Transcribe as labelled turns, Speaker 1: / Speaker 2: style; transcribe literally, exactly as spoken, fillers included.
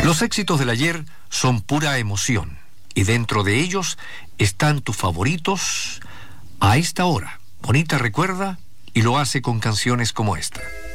Speaker 1: Los éxitos del ayer son pura emoción y dentro de ellos están tus favoritos a esta hora. Bonita recuerda y lo hace con canciones como esta.